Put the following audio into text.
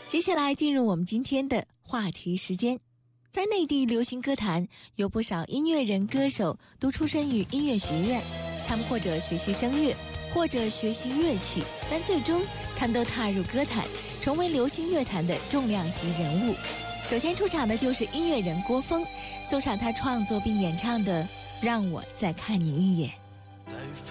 接下来进入我们今天的话题时间。在内地流行歌坛，有不少音乐人歌手都出身于音乐学院，他们或者学习声乐，或者学习乐器，但最终他们都踏入歌坛，成为流行乐坛的重量级人物。首先出场的就是音乐人郭峰，送上他创作并演唱的《让我再看你一眼》。